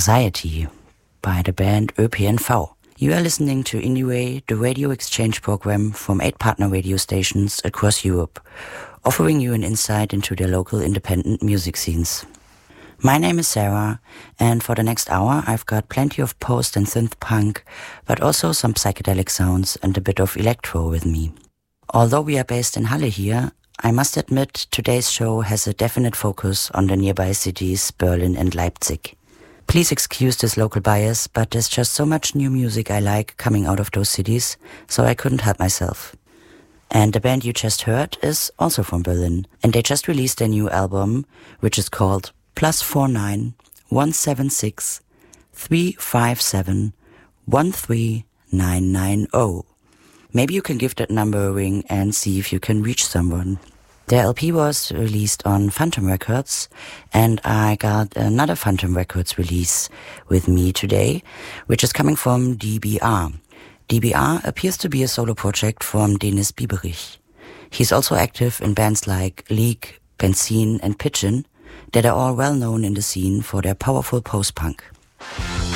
Society by the band ÖPNV. You are listening to Indieway, the radio exchange program from 8 partner radio stations across Europe, offering you an insight into their local independent music scenes. My name is Sarah, and for the next hour I've got plenty of post and synth punk, but also some psychedelic sounds and a bit of electro with me. Although we are based in Halle here, I must admit today's show has a definite focus on the nearby cities Berlin and Leipzig. Please excuse this local bias, but there's just so much new music I like coming out of those cities, so I couldn't help myself. And the band you just heard is also from Berlin, and they just released their new album, which is called +49 176 357 13990. Maybe you can give that number a ring and see if you can reach someone. Their LP was released on Phantom Records, and I got another Phantom Records release with me today, which is coming from DBR. DBR appears to be a solo project from Denis Bieberich. He's also active in bands like Leak, Benzin and Pigeon that are all well known in the scene for their powerful post-punk.